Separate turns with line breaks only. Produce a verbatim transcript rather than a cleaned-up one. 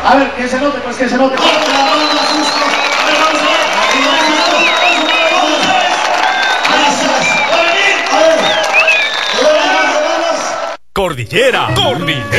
A ver, que se note, pues que se note.
Cordillera, Cordillera.